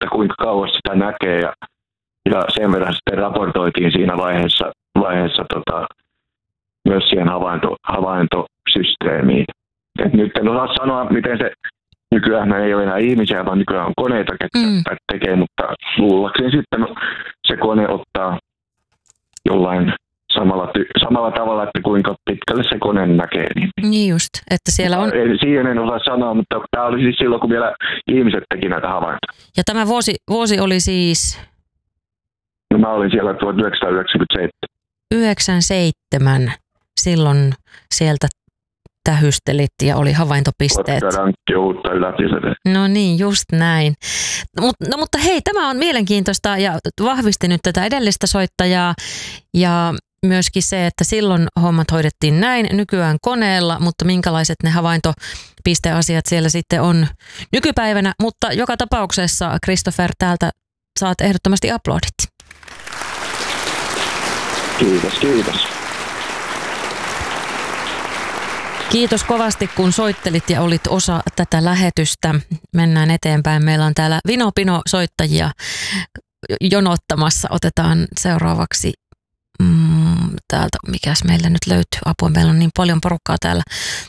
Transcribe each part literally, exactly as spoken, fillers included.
että kuinka kauas sitä näkee ja, ja sen verran sitten raportoitiin siinä vaiheessa, vaiheessa tota, myös siihen havainto, havaintosysteemiin. Et nyt en osaa sanoa, miten se nykyään ei ole enää ihmisiä, vaan nykyään on koneita, ketkä mm. tekee, mutta luullakseni sitten se kone ottaa jollain samalla, ty- samalla tavalla, että kuinka pitkälle se kone näkee. Niin, niin just, että siellä on... Siihen en osaa sanoa, mutta tämä oli siis silloin, kun vielä ihmiset teki näitä havaintoja. Ja tämä vuosi, vuosi oli siis... No mä olin siellä tuhatyhdeksänsataayhdeksänkymmentäseitsemän. yhdeksänkymmentäseitsemän. Silloin sieltä tähystelit ja oli havaintopisteet. No niin, just näin. Mut, no mutta hei, tämä on mielenkiintoista ja vahvisti nyt tätä edellistä soittajaa ja myöskin se, että silloin hommat hoidettiin näin, nykyään koneella, mutta minkälaiset ne havaintopisteasiat siellä sitten on nykypäivänä. Mutta joka tapauksessa, Christopher, täältä saat ehdottomasti aplodit. Kiitos, kiitos. Kiitos kovasti, kun soittelit ja olit osa tätä lähetystä. Mennään eteenpäin. Meillä on täällä Vino-Pino soittajia jonottamassa. Otetaan seuraavaksi mm, täältä, mikäs meillä nyt löytyy. Apua, meillä on niin paljon porukkaa täällä.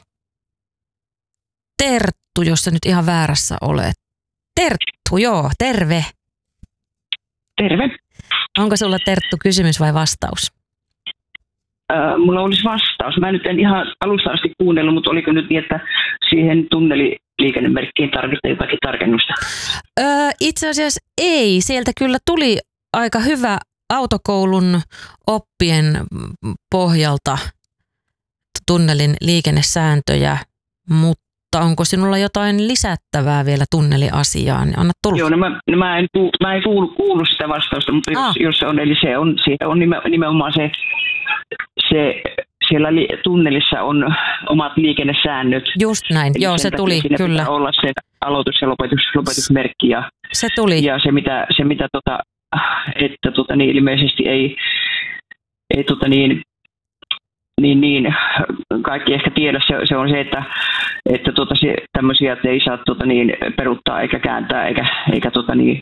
Terttu, jos sä nyt ihan väärässä olet. Terttu, joo, terve. Terve. Onko sulla, Terttu, kysymys vai vastaus? Äh, mulla olisi vastaus. Mä nyt en ihan alusta asti kuunnellut, mutta oliko nyt niin, että siihen tunneliliikennemerkkiin tarvitsee jotakin tarkennusta? Öö, itse asiassa ei. Sieltä kyllä tuli aika hyvä autokoulun oppien pohjalta tunnelin liikennesääntöjä, mutta onko sinulla jotain lisättävää vielä tunneliasiaan? Anna tulla. Joo, no mä, no mä en, mä en kuulu, kuulu sitä vastausta, mutta jos, jos se on, eli se on, se on nimenomaan se, se siellä li, tunnelissa on omat liikennesäännöt. Just näin, joo, se tuli, kyllä. Olla se aloitus- ja lopetus, lopetusmerkki. Ja, se tuli. Ja se, mitä, se, mitä tota, että tota, niin ilmeisesti ei, ei tota, niin, niin, niin, kaikki ehkä tiedä, se, se on se, että, että tota, se, tämmöisiä että ei saa tota, niin, peruuttaa eikä kääntää, eikä, eikä tota, niin,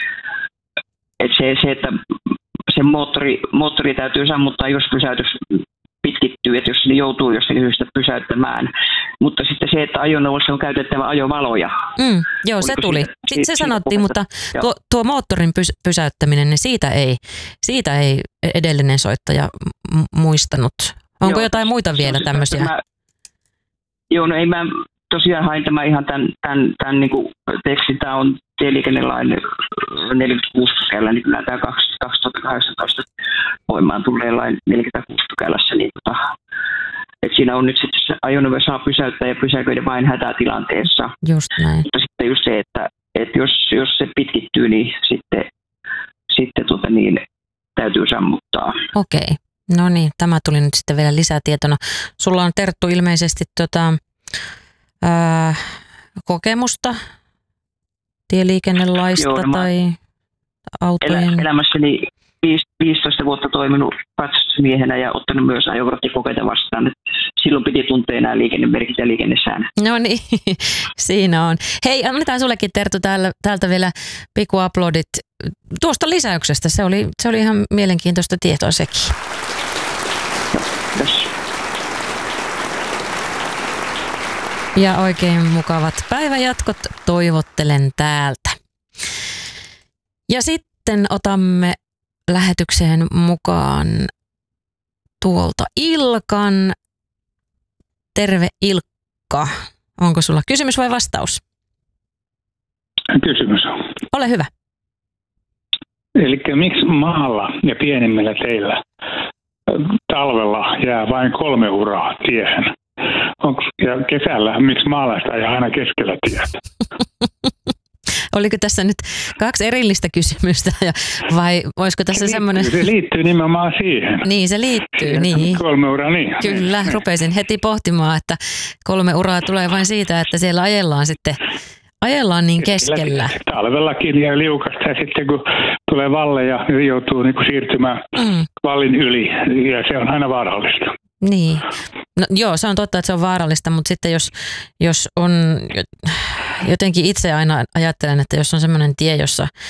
että se, se, että se moottori, moottori täytyy sammuttaa, jos pysäytys pitkittyy, että jos ne joutuu jostakin syystä pysäyttämään. Mutta sitten se, että ajoneuvossa on käytettävä ajovaloja. Mm, joo, se tuli. Siitä, se siitä sanottiin, mutta tuo, tuo moottorin pys, pysäyttäminen, niin siitä ei, siitä ei edellinen soittaja muistanut. Onko joo, jotain muita vielä tämmöisiä? Mä, joo, no ei mä tosiaan hain tämä ihan tämän, tämän, tämän niin kuin tekstin. Tämä on tieliikennelain neljäkymmentäkuusi pykälä, niin kyllä tämä kaksituhattakahdeksantoista voimaan tulleen lain neljäkymmentäkuusi pykälässä. Niin tota, että siinä on nyt sitten se ajoneuvo saa pysäyttää ja pysäköidä vain hätätilanteessa. Just näin. Mutta sitten just se, että, että jos, jos se pitkittyy, niin sitten, sitten tota niin, täytyy sammuttaa. Okei. No niin, tämä tuli nyt sitten vielä lisätietona. Sulla on, Terttu, ilmeisesti tota, ää, kokemusta tieliikennelaista. Joo, no tai autojen? Elämässäni viisitoista vuotta toiminut katsastusmiehenä ja ottanut myös ajokorttikokeita vastaan. Silloin piti tuntea nämä liikennemerkit ja liikennesäännöt. No niin, siinä on. Hei, annetaan sullekin, Terttu, täällä, täältä vielä pikku aplodit tuosta lisäyksestä. Se oli, se oli ihan mielenkiintoista tietoa sekin. Yes. Ja oikein mukavat päivänjatkot toivottelen täältä. Ja sitten otamme lähetykseen mukaan tuolta Ilkan. Terve, Ilkka. Onko sulla kysymys vai vastaus? Kysymys on. Ole hyvä. Eli miksi maalla ja pienemmillä teillä talvella jää vain kolme uraa tiehen? Onko, ja kesällä, miksi maalaiset ajaa aina keskellä tietä? Oliko tässä nyt kaksi erillistä kysymystä vai voisiko tässä se semmoinen... Se liittyy nimenomaan siihen. Niin, se liittyy, siihen, niin. Kolme uraa, niin. Kyllä, niin. rupesin heti pohtimaan, että kolme uraa tulee vain siitä, että siellä ajellaan sitten, ajellaan niin keskellä. Talvellakin ja liukasta ja sitten kun tulee valle ja joutuu niin kuin siirtymään mm. vallin yli ja se on aina vaarallista. Niin. No, joo, se on totta, että se on vaarallista, mutta sitten jos, jos on jotenkin itse aina ajattelen, että jos on semmoinen tie, jossa